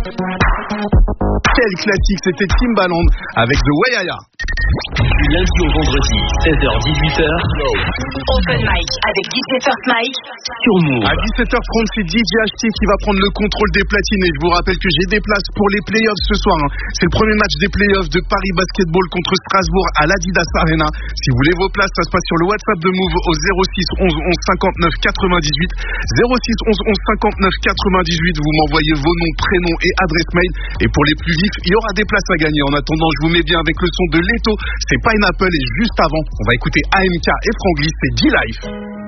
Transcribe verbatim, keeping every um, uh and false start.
Quel classique, c'était Timbaland avec The Way I Am. Du lundi au vendredi, seize heures dix-huit heures. Open mic avec D J First Mike sur Move. À dix-sept heures trente, c'est D J H T qui va prendre le contrôle des platines. Et je vous rappelle que j'ai des places pour les playoffs ce soir. Hein. C'est le premier match des playoffs de Paris Basketball contre Strasbourg à l'Adidas Arena. Si vous voulez vos places, ça se passe sur le WhatsApp de Move au zéro six onze onze cinquante-neuf quatre-vingt-dix-huit. zéro six onze onze cinquante-neuf quatre-vingt-dix-huit. Vous m'envoyez vos noms, prénoms et adresse mail. Et pour les plus vifs, il y aura des places à gagner. En attendant, je vous mets bien avec le son de Leto. C'est Pineapple et juste avant, on va écouter A M K et Franglish, c'est D-Life.